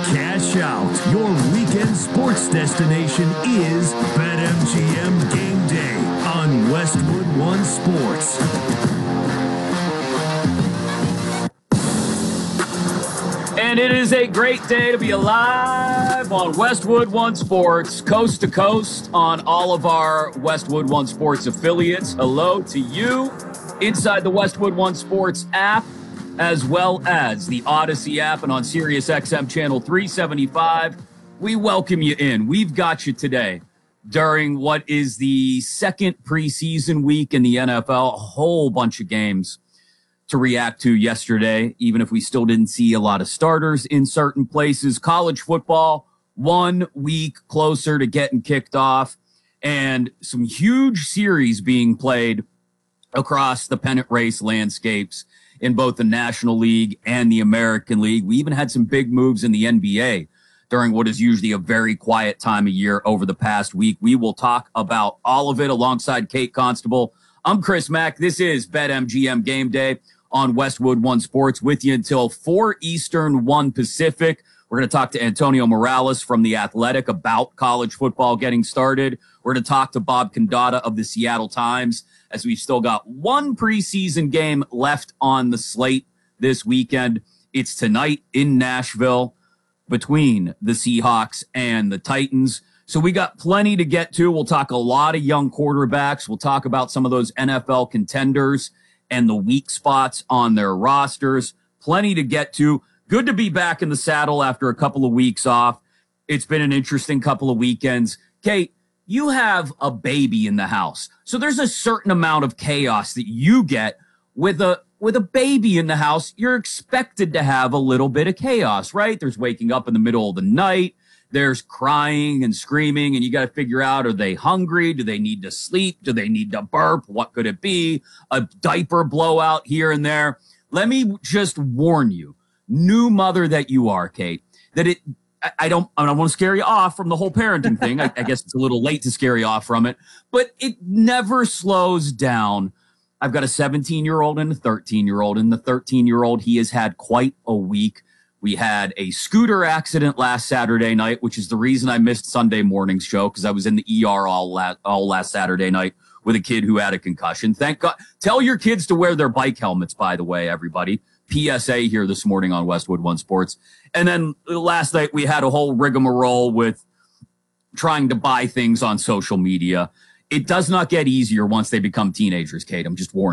Cash out. Your weekend sports destination is BetMGM Game Day on Westwood One Sports. And it is a great day to be alive on Westwood One Sports, coast to coast on all of our Westwood One Sports affiliates. Hello to you inside the Westwood One Sports app, as well as the Odyssey app and on Sirius XM channel 375. We welcome you in. We've got you today during what is the second preseason week in the NFL. A whole bunch of games to react to yesterday, even if we still didn't see a lot of starters in certain places. College football, 1 week closer to getting kicked off, and some huge series being played across the pennant race landscapes in both the National League and the American League. We even had some big moves in the NBA during what is usually a very quiet time of year over the past week. We will talk about all of it alongside Kate Constable. I'm Chris Mack. This is BetMGM Game Day on Westwood One Sports with you until 4 Eastern, 1 Pacific. We're going to talk to Antonio Morales from The Athletic about college football getting started. We're going to talk to Bob Condotta of the Seattle Times, as we've still got one preseason game left on the slate this weekend. It's tonight in Nashville between the Seahawks and the Titans. So we got plenty to get to. We'll talk a lot of young quarterbacks. We'll talk about some of those NFL contenders and the weak spots on their rosters. Plenty to get to. Good to be back in the saddle after a couple of weeks off. It's been an interesting couple of weekends. Kate, you have a baby in the house. So there's a certain amount of chaos that you get with a baby in the house. You're expected to have a little bit of chaos, right? There's waking up in the middle of the night. There's crying and screaming, and you got to figure out, are they hungry? Do they need to sleep? Do they need to burp? What could it be? A diaper blowout here and there. Let me just warn you, new mother that you are, Kate, that I don't want to scare you off from the whole parenting thing. I guess it's a little late to scare you off from it, but it never slows down. I've got a 17-year-old and a 13-year-old, and the 13-year-old, he has had quite a week. We had a scooter accident last Saturday night, which is the reason I missed Sunday morning's show, because I was in the ER all last Saturday night with a kid who had a concussion. Thank God. Tell your kids to wear their bike helmets, by the way, everybody. PSA here this morning on Westwood One Sports. And then last night we had a whole rigmarole with trying to buy things on social media. It does not get easier once they become teenagers, Kate. I'm just warning.